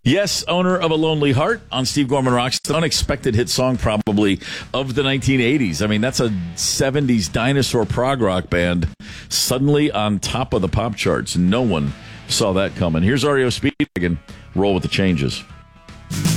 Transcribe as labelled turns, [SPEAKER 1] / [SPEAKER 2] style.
[SPEAKER 1] Yes, owner of A Lonely Heart on Steve Gorman Rocks. The unexpected hit song probably of the 1980s. I mean, that's a 70s dinosaur prog rock band suddenly on top of the pop charts. No one saw that coming. Here's REO Speedwagon. Roll with the changes.